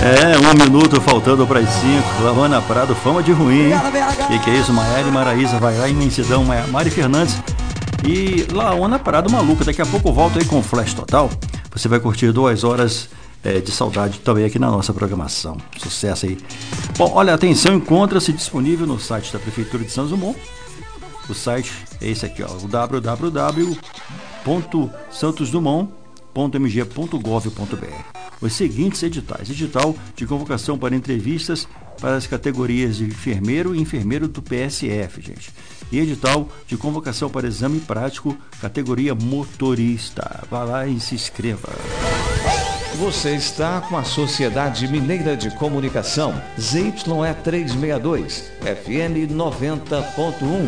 Um minuto faltando para as 5. Lawana Prado, fama de ruim, hein? Que é isso? Maiara e Maraísa, vai lá, imensidão, Mari Fernandes. E Lawana Prado maluca. Daqui a pouco eu volto aí com Flash Total. Você vai curtir 2 horas de saudade também aqui na nossa programação. Sucesso aí. Bom, olha, atenção, encontra-se disponível no site da Prefeitura de Santos Dumont. O site é esse aqui, ó, o www.santosdumont.mg.gov.br. Os seguintes editais: edital de convocação para entrevistas para as categorias de enfermeiro e enfermeiro do PSF, gente. E edital de convocação para exame prático, categoria motorista. Vá lá e se inscreva. Você está com a Sociedade Mineira de Comunicação, ZYE 362, FM 90.1.